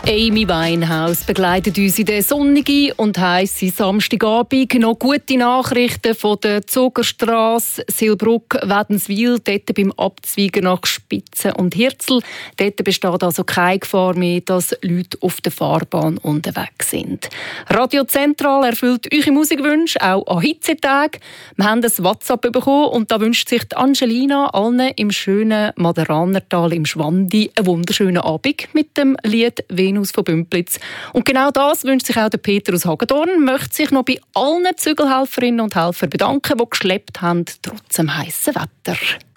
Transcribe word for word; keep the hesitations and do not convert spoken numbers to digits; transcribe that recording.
Amy Winehouse begleitet uns in den sonnigen und heissen Samstagabend. Noch gute Nachrichten von der Zugerstrasse, Silbruck, Wädenswil, dort beim Abzweigen nach Spitzen und Hirzel. Dort besteht also keine Gefahr mehr, dass Leute auf der Fahrbahn unterwegs sind. Radio Zentral erfüllt eure Musikwünsche auch an Hitzetagen. Wir haben ein WhatsApp bekommen und da wünscht sich die Angelina allen im schönen Maderanertal im Schwandi einen wunderschönen Abend mit dem Lied «Venus» von Bümplitz. Und genau das wünscht sich auch der Peter aus Hagedorn, möchte sich noch bei allen Zügelhelferinnen und Helfern bedanken, die geschleppt haben, trotz dem heissen Wetter.